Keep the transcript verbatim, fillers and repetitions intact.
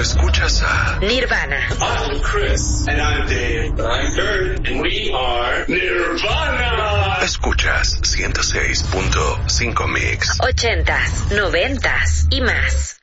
escuchas a Nirvana. I'm Chris. And I'm Dave. I'm Kurt. And we are Nirvana. Escuchas ciento seis punto cinco Mix. Ochentas, noventas y más.